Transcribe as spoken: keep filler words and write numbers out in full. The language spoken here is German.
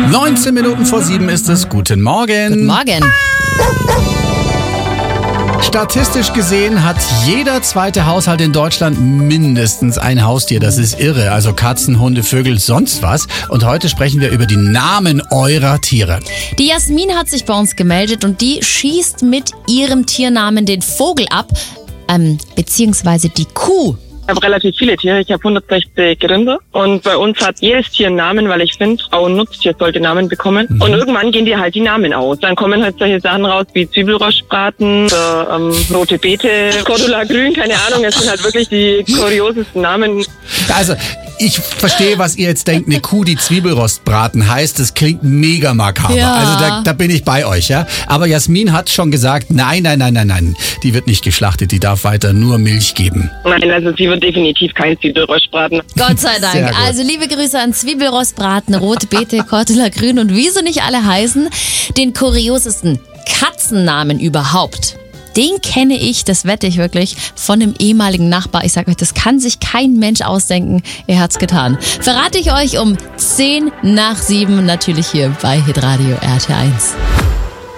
neunzehn Minuten vor sieben ist es. Guten Morgen. Guten Morgen. Statistisch gesehen hat jeder zweite Haushalt in Deutschland mindestens ein Haustier. Das ist irre. Also Katzen, Hunde, Vögel, sonst was. Und heute sprechen wir über die Namen eurer Tiere. Die Jasmin hat sich bei uns gemeldet und die schießt mit ihrem Tiernamen den Vogel ab, ähm, beziehungsweise die Kuh. Ich habe relativ viele Tiere. Ich habe hundertsechzig Rinder. Und bei uns hat jedes Tier einen Namen, weil ich finde, auch ein Nutztier sollte Namen bekommen. Mhm. Und irgendwann gehen dir halt die Namen aus. Dann kommen halt solche Sachen raus wie Zwiebelrostbraten, oder, ähm, rote Beete, Cordula Grün, keine Ahnung. Es sind halt wirklich die kuriosesten Namen. Also, ich verstehe, was ihr jetzt denkt. Eine Kuh, die Zwiebelrostbraten heißt, das klingt mega makaber. Ja. Also da, da bin ich bei euch, ja. Aber Jasmin hat schon gesagt, nein, nein, nein, nein, nein. Die wird nicht geschlachtet, die darf weiter nur Milch geben. Nein, also sie wird definitiv kein Zwiebelrostbraten. Gott sei Dank. Sehr gut. Also liebe Grüße an Zwiebelrostbraten, rote Beete, Cordula Grün und wie sie nicht alle heißen. Den kuriosesten Katzennamen überhaupt. Den kenne ich, das wette ich wirklich, von einem ehemaligen Nachbar. Ich sage euch, das kann sich kein Mensch ausdenken. Er hat's getan. Verrate ich euch um zehn nach sieben natürlich hier bei Hitradio R T eins.